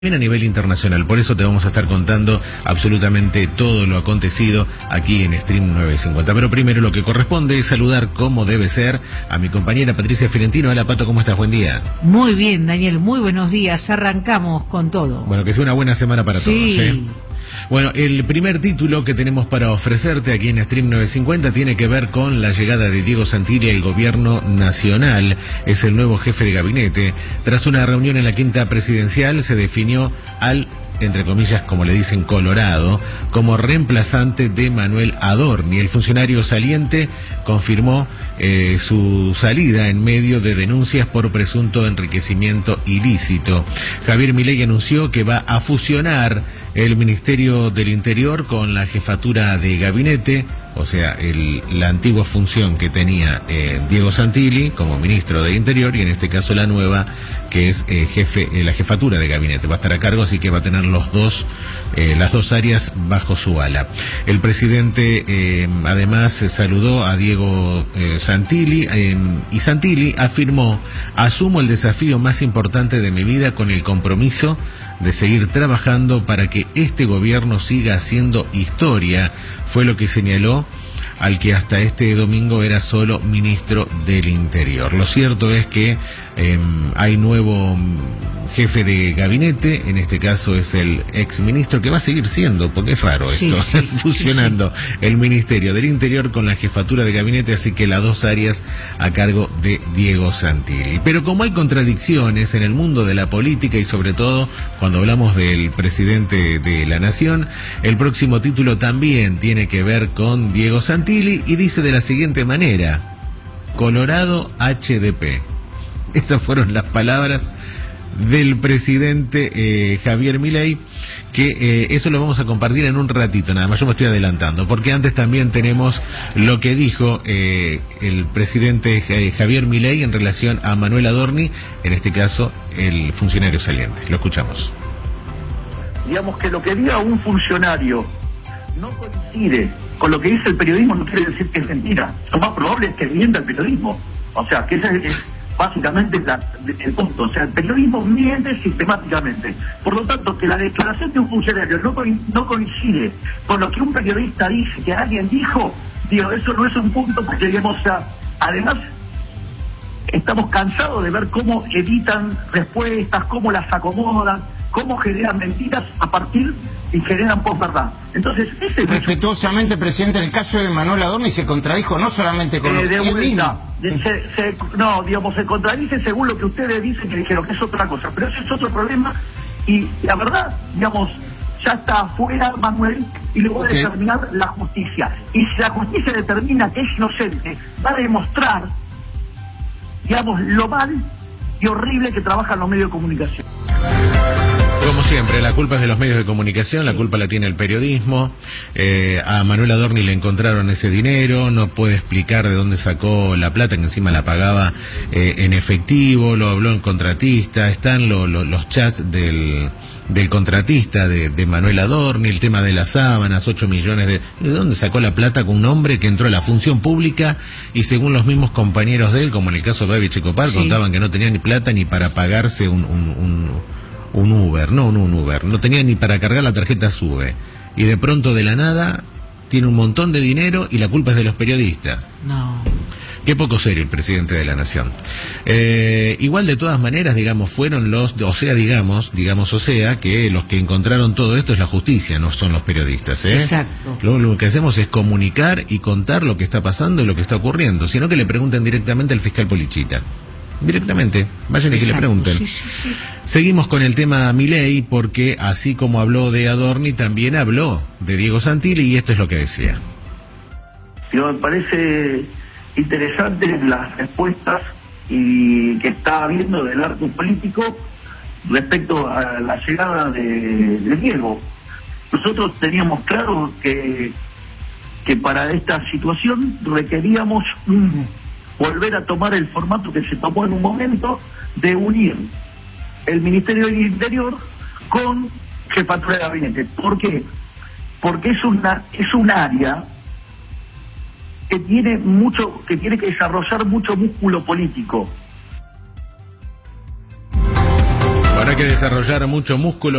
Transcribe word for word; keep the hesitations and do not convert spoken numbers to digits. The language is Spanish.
a nivel internacional. Por eso te vamos a estar contando absolutamente todo lo acontecido aquí en Stream novecientos cincuenta. Pero primero lo que corresponde es saludar como debe ser a mi compañera Patricia Fiorentino. Hola Pato, ¿cómo estás? Buen día. Muy bien, Daniel, muy buenos días. Arrancamos con todo. Bueno, que sea una buena semana para sí. todos, ¿eh? Bueno, el primer título que tenemos para ofrecerte aquí en Stream novecientos cincuenta tiene que ver con la llegada de Diego Santilli al gobierno nacional. Es el nuevo jefe de gabinete. Tras una reunión en la quinta presidencial se definió al, entre comillas, como le dicen, Colorado, como reemplazante de Manuel Adorni. El funcionario saliente confirmó eh, su salida en medio de denuncias por presunto enriquecimiento ilícito. Javier Milei anunció que va a fusionar el Ministerio del Interior con la jefatura de gabinete, o sea, el, la antigua función que tenía eh, Diego Santilli como ministro de Interior, y en este caso la nueva, que es eh, jefe, eh, la jefatura de gabinete. Va a estar a cargo, así que va a tener los dos, eh, las dos áreas bajo su ala. El presidente eh, además eh, saludó a Diego eh, Santilli eh, y Santilli afirmó: asumo el desafío más importante de mi vida con el compromiso de seguir trabajando para que este gobierno siga haciendo historia, fue lo que señaló al que hasta este domingo era solo ministro del Interior. Lo cierto es que eh, hay nuevo jefe de gabinete, en este caso es el exministro, que va a seguir siendo, porque es raro esto, sí, sí, fusionando sí, sí. el Ministerio del Interior con la jefatura de gabinete, así que las dos áreas a cargo de Diego Santilli. Pero como hay contradicciones en el mundo de la política y sobre todo cuando hablamos del presidente de la nación, el próximo título también tiene que ver con Diego Santilli y dice de la siguiente manera: Colorado H D P. Esas fueron las palabras del presidente eh, Javier Milei, que eh, eso lo vamos a compartir en un ratito, nada más. Yo me estoy adelantando, porque antes también tenemos lo que dijo eh, el presidente eh, Javier Milei en relación a Manuel Adorni, en este caso el funcionario saliente. Lo escuchamos. Digamos que lo que diga un funcionario no coincide con lo que dice el periodismo, no quiere decir que es mentira. Lo más probable es que mienta el periodismo. O sea, que ese es básicamente la, el punto. O sea, el periodismo miente sistemáticamente. Por lo tanto, que la declaración de un funcionario no, co no coincide con lo que un periodista dice, que alguien dijo, digo, eso no es un punto, porque digamos, o sea, además estamos cansados de ver cómo editan respuestas, cómo las acomodan, cómo generan mentiras a partir y generan posverdad. Entonces, ese respetuosamente, presidente, en el caso de Manuel Adorni se contradijo no solamente con eh, lo que él mismo. Se, se, no, digamos, se contradice según lo que ustedes dicen que dijeron, que es otra cosa, pero ese es otro problema, y la verdad, digamos, ya está afuera Manuel, y luego okay. de determinar la justicia. Y si la justicia determina que es inocente, va a demostrar, digamos, lo mal y horrible que trabajan los medios de comunicación. Como siempre, la culpa es de los medios de comunicación, la culpa la tiene el periodismo. Eh, a Manuel Adorni le encontraron ese dinero, no puede explicar de dónde sacó la plata, que encima la pagaba eh, en efectivo, lo habló el contratista, están lo, lo, los chats del, del contratista de, de Manuel Adorni, el tema de las sábanas, ocho millones de... ¿De dónde sacó la plata con un hombre que entró a la función pública y según los mismos compañeros de él, como en el caso de Babi Checopar, sí. contaban que no tenía ni plata ni para pagarse un... un, un un Uber, no, no un Uber, no tenía ni para cargar la tarjeta SUBE, y de pronto de la nada tiene un montón de dinero y la culpa es de los periodistas. No. Qué poco serio el presidente de la nación. Eh, igual de todas maneras, digamos, fueron los, o sea, digamos, digamos, o sea, que los que encontraron todo esto es la justicia, no son los periodistas, ¿eh? Exacto. Lo, lo que hacemos es comunicar y contar lo que está pasando y lo que está ocurriendo, sino que le pregunten directamente al fiscal Polichita. Directamente, vayan y que le pregunten. Sí, sí, sí. Seguimos con el tema Milei, porque así como habló de Adorni, también habló de Diego Santilli, y esto es lo que decía. Yo, me parece interesante las respuestas y que está habiendo del arco político respecto a la llegada de, de Diego. Nosotros teníamos claro que, que para esta situación requeríamos un volver a tomar el formato que se tomó en un momento de unir el Ministerio del Interior con jefatura de gabinete. ¿Por qué? Porque es una es un área que tiene mucho, que tiene que desarrollar mucho músculo político. Ahora que que desarrollar mucho músculo